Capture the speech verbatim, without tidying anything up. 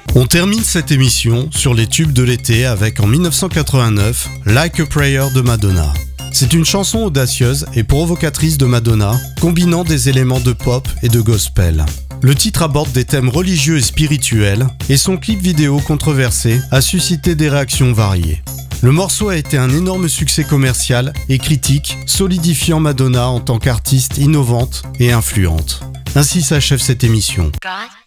On termine cette émission sur les tubes de l'été avec en dix-neuf cent quatre-vingt-neuf Like a Prayer de Madonna. C'est une chanson audacieuse et provocatrice de Madonna, combinant des éléments de pop et de gospel. Le titre aborde des thèmes religieux et spirituels et son clip vidéo controversé a suscité des réactions variées. Le morceau a été un énorme succès commercial et critique, solidifiant Madonna en tant qu'artiste innovante et influente. Ainsi s'achève cette émission. God.